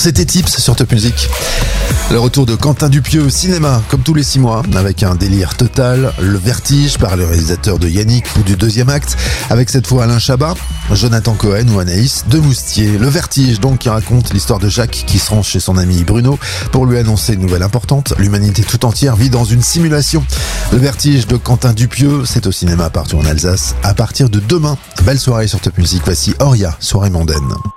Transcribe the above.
C'était Tips sur Top Music. Le retour de Quentin Dupieux au cinéma, comme tous les 6 mois, avec un délire total, Le Vertige par le réalisateur de Yannick ou du deuxième acte, avec cette fois Alain Chabat, Jonathan Cohen ou Anaïs de Moustier. Le Vertige donc qui raconte l'histoire de Jacques qui se rend chez son ami Bruno pour lui annoncer une nouvelle importante. L'humanité tout entière vit dans une simulation. Le Vertige de Quentin Dupieux, c'est au cinéma partout en Alsace à partir de demain. Belle soirée sur Top Music, voici Oria, soirée mondaine.